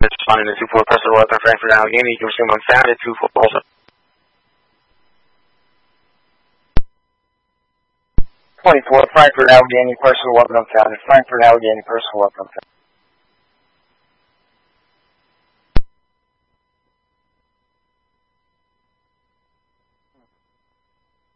Responding to 2-4 personal weapon, Frankfurt, Allegheny. You can resume unfounded 2-4 also. 24, Frankfurt, Allegheny, personal weapon unfounded. Frankfurt, Allegheny, personal weapon unfounded.